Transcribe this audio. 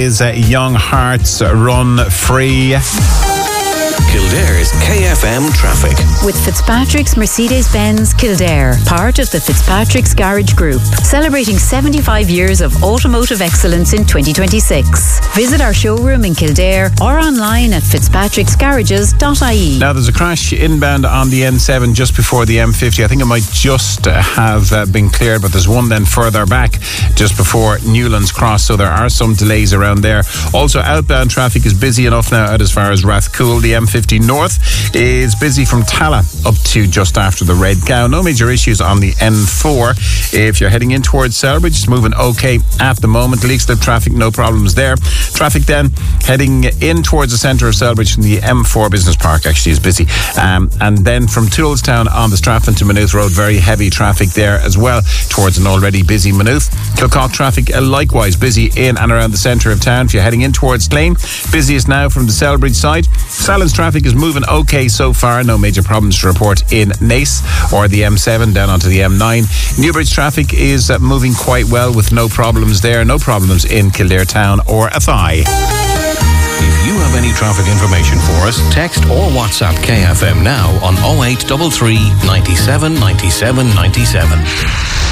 Is Young Hearts Run Free. Kildare's KFM traffic. With Fitzpatrick's Mercedes-Benz Kildare, part of the Fitzpatrick's Garage Group, celebrating 75 years of automotive excellence in 2026. Visit our showroom in Kildare or online at fitzpatricksgarages.ie. Now there's a crash inbound on the N7 just before the M50. I think it might just have been cleared, but there's one then further back just before Newlands Cross, so there are some delays around there. Also outbound traffic is busy enough now out as far as Rathcoole. The M50 North is busy from Tala up to just after the Red Cow. No major issues on the N4. If you're heading in towards Selbridge, it's moving okay at the moment. Leixlip traffic, no problems there. Traffic then heading in towards the centre of Selbridge from the M4 Business Park actually is busy. And then from Toolstown on the Strathland to Maynooth Road, very heavy traffic there as well towards an already busy Maynooth. Kilcock traffic likewise busy in and around the centre of town. If you're heading in towards Clane, busiest now from the Selbridge side. Sallins traffic is moving okay so far. No major problems to report in Naas or the M7 down onto the M9. Newbridge traffic is moving quite well with no problems there. No problems in Kildare Town or Athy. If you have any traffic information for us, text or WhatsApp KFM now on 0833 97 97 97.